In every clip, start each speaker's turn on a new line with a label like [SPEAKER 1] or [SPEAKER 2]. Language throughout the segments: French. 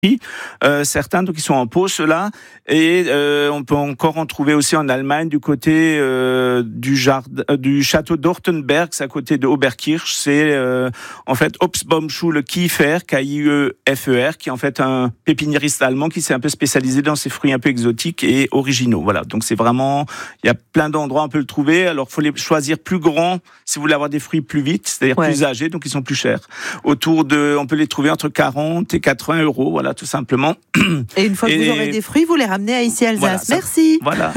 [SPEAKER 1] certains, donc ils sont en pot ceux-là, et on peut encore en trouver aussi en Allemagne du côté du château d'Ortenberg, c'est à côté de Oberkirch, c'est en fait Obstbaumschule Kiefer, K-I-E-F-E-R, qui est en fait un pépiniériste allemand qui s'est un peu spécialisé dans ces fruits un peu exotiques et originaux. Voilà, donc c'est vraiment, il y a plein d'endroits on peut le trouver. Alors il faut les choisir plus grands si vous voulez avoir des fruits plus vite, c'est-à-dire plus âgés, donc ils sont plus chers. On peut les trouver entre 40 et 80 €, voilà, tout simplement.
[SPEAKER 2] Et une fois que vous aurez des fruits, vous les ramenez à ici Alsace. Voilà, merci.
[SPEAKER 1] Voilà.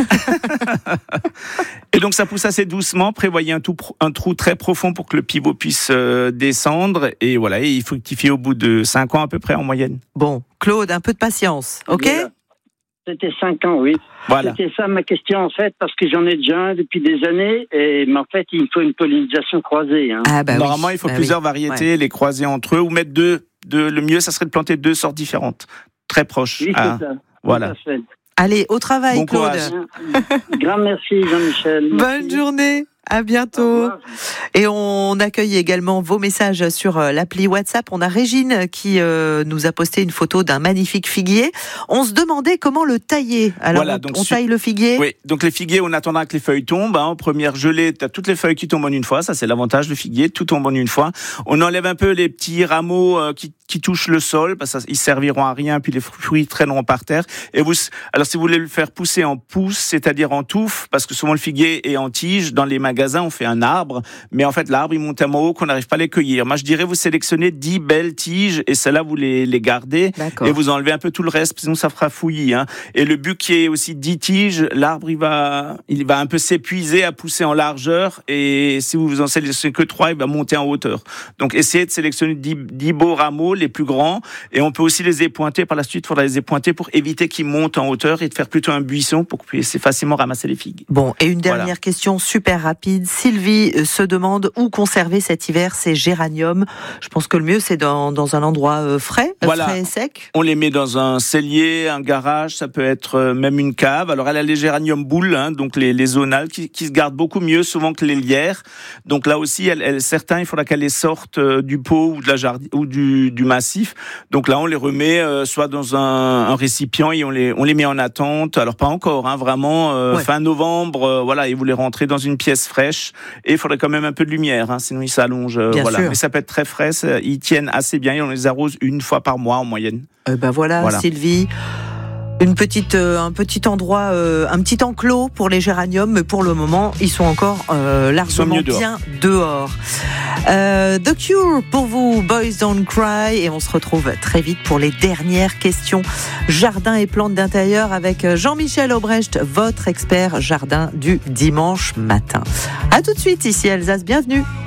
[SPEAKER 1] Et donc ça pousse assez doucement. Prévoyez un trou très profond pour que le pivot puisse descendre. Et voilà, et il fructifie au bout de 5 ans à peu près en moyenne.
[SPEAKER 2] Bon, Claude, un peu de patience, ok ?
[SPEAKER 3] Voilà. C'était 5 ans, oui.
[SPEAKER 1] Voilà.
[SPEAKER 3] C'était ça ma question en fait, parce que j'en ai déjà un depuis des années, mais en fait il faut une pollinisation croisée. Hein.
[SPEAKER 2] Ah bah
[SPEAKER 1] normalement, il faut plusieurs variétés, les croiser entre eux, ou mettre le mieux, ça serait de planter 2 sortes différentes, très proches.
[SPEAKER 3] Oui, c'est ça.
[SPEAKER 1] Voilà.
[SPEAKER 2] Allez, au travail,
[SPEAKER 1] bon
[SPEAKER 2] Claude.
[SPEAKER 3] Grand merci, Jean-Michel.
[SPEAKER 2] Bonne journée. À bientôt. Et on accueille également vos messages sur l'appli WhatsApp. On a Régine qui nous a posté une photo d'un magnifique figuier. On se demandait comment le tailler. Alors voilà, on taille le figuier.
[SPEAKER 1] Oui, donc les figuiers, on attendra que les feuilles tombent. En première gelée, tu as toutes les feuilles qui tombent en une fois. Ça, c'est l'avantage du figuier, tout tombe en une fois. On enlève un peu les petits rameaux qui touchent le sol, parce qu'ils serviront à rien, puis les fruits traîneront par terre. Alors si vous voulez le faire pousser en pousse, c'est-à-dire en touffe, parce que souvent le figuier est en tige, dans les magasins, on fait un arbre, mais en fait, l'arbre, il monte tellement haut qu'on n'arrive pas à les cueillir. Moi, je dirais, vous sélectionnez 10 belles tiges, et celles-là, vous les gardez, et vous enlevez un peu tout le reste, sinon ça fera fouillis, hein. Et le but qui est aussi 10 tiges, l'arbre, il va un peu s'épuiser à pousser en largeur, et si vous en sélectionnez que 3, il va monter en hauteur. Donc, essayez de sélectionner 10 beaux rameaux, les plus grands, et on peut aussi les épointer. Par la suite, il faudra les épointer pour éviter qu'ils montent en hauteur et de faire plutôt un buisson pour que vous puissiez facilement ramasser les figues.
[SPEAKER 2] Bon, et une dernière question super rapide. Sylvie se demande où conserver cet hiver ces géraniums. Je pense que le mieux, c'est dans un endroit frais, frais et sec.
[SPEAKER 1] On les met dans un cellier, un garage, ça peut être même une cave. Alors, elle a les géraniums boules, hein, donc les zonales, qui se gardent beaucoup mieux souvent que les lierres. Donc là aussi, certains, il faudra qu'elles les sortent du pot ou du massif. Donc là, on les remet soit dans un récipient et on les met en attente. Alors pas encore, hein, vraiment fin novembre, voilà, et vous les rentrez dans une pièce fraîche. Et il faudrait quand même un peu de lumière, hein, sinon ils s'allongent. Voilà. Mais ça peut être très frais, ils tiennent assez bien et on les arrose 1 fois par mois en moyenne.
[SPEAKER 2] Voilà, Sylvie. Un petit endroit, un petit enclos pour les géraniums, mais pour le moment, ils sont encore largement bien dehors. The Cure pour vous, Boys Don't Cry, et on se retrouve très vite pour les dernières questions jardin et plantes d'intérieur avec Jean-Michel Aubrecht, votre expert jardin du dimanche matin. À tout de suite, ici Alsace, bienvenue.